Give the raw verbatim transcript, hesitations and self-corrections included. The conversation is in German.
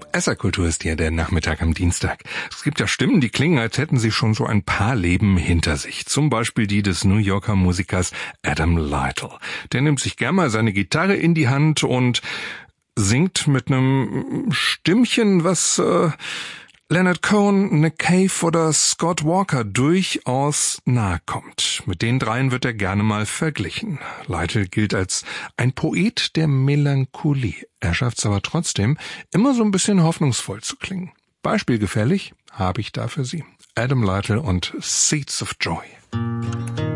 S R-Kultur ist hier der Nachmittag am Dienstag. Es gibt ja Stimmen, die klingen, als hätten sie schon so ein paar Leben hinter sich. Zum Beispiel die des New Yorker Musikers Adam Lytle. Der nimmt sich gern mal seine Gitarre in die Hand und singt mit einem Stimmchen, was äh, Leonard Cohen, Nick Cave oder Scott Walker durchaus nahe kommt. Mit den dreien wird er gerne mal verglichen. Lytle gilt als ein Poet der Melancholie. Er schafft es aber trotzdem, immer so ein bisschen hoffnungsvoll zu klingen. Beispielgefällig habe ich da für Sie Adam Lytle und Seeds of Joy.